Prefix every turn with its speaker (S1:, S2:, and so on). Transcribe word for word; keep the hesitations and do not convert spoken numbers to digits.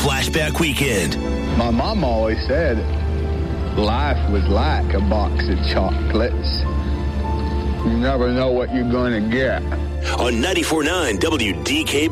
S1: Flashback Weekend.
S2: My mom always said life was like a box of chocolates. You never know what you're going to get.
S1: On ninety-four point nine W D K